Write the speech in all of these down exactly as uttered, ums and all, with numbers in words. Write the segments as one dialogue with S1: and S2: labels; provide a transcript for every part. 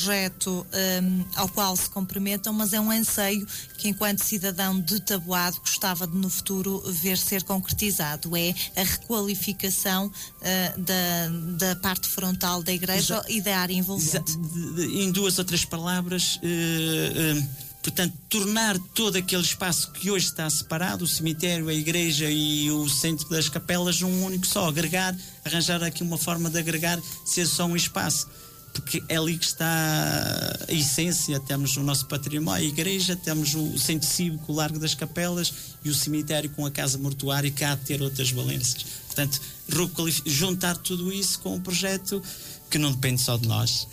S1: projeto um, ao qual se comprometam, mas é um anseio que, enquanto cidadão de Taboado, gostava de no futuro ver ser concretizado. É a requalificação uh, da, da parte frontal da igreja Exa- e da área envolvente.
S2: Exa- em duas ou três palavras, uh, uh, portanto, tornar todo aquele espaço que hoje está separado, o cemitério, a igreja e o centro das capelas, num único só, agregar, arranjar aqui uma forma de agregar, ser só um espaço, porque é ali que está a essência. Temos o nosso património, a igreja, temos o centro cívico, o Largo das Capelas e o cemitério com a casa mortuária, que há de ter outras valências. Portanto, juntar tudo isso com um projeto que não depende só de nós.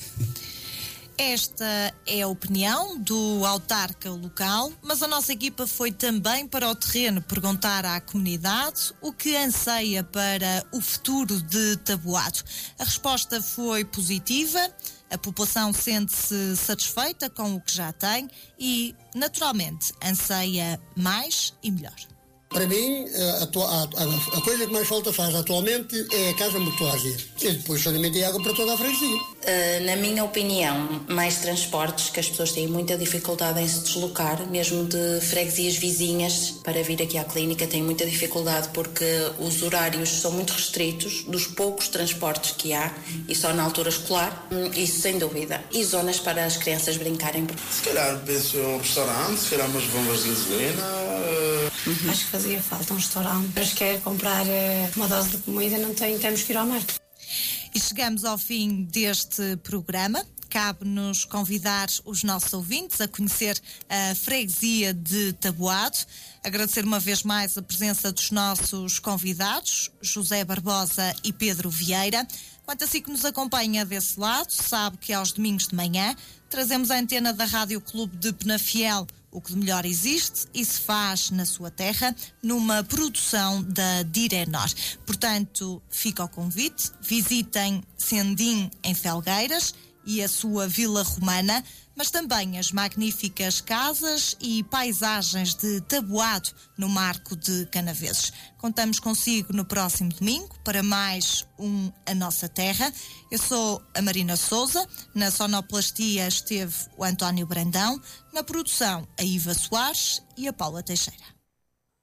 S1: Esta é a opinião do autarca local, mas a nossa equipa foi também para o terreno perguntar à comunidade o que anseia para o futuro de Taboado. A resposta foi positiva, a população sente-se satisfeita com o que já tem e, naturalmente, anseia mais e melhor.
S3: Para mim, a, a, a, a coisa que mais falta faz atualmente é a casa mortuária. E depois saneamento e água para toda a freguesia.
S4: Uh, na minha opinião, mais transportes, que as pessoas têm muita dificuldade em se deslocar, mesmo de freguesias vizinhas, para vir aqui à clínica têm muita dificuldade porque os horários são muito restritos dos poucos transportes que há e só na altura escolar, isso sem dúvida. E zonas para as crianças brincarem.
S5: Se calhar penso em um restaurante, se calhar umas bombas de gasolina. Uh...
S6: Uhum. Acho que fazia falta um restaurante. Mas quer comprar uh, uma dose de comida, não tem, temos que ir ao mar.
S1: E chegamos ao fim deste programa. Cabe-nos convidar os nossos ouvintes a conhecer a freguesia de Taboado. Agradecer uma vez mais a presença dos nossos convidados, José Barbosa e Pedro Vieira. Quanto a si que nos acompanha desse lado, sabe que aos domingos de manhã trazemos a antena da Rádio Clube de Penafiel, o que de melhor existe e se faz na sua terra, numa produção da Direnor. Portanto, fica o convite, visitem Sendim em Felgueiras e a sua Vila Romana, mas também as magníficas casas e paisagens de Taboado no Marco de Canaveses. Contamos consigo no próximo domingo para mais um A Nossa Terra. Eu sou a Marina Souza, na sonoplastia esteve o António Brandão, na produção a Iva Soares e a Paula Teixeira.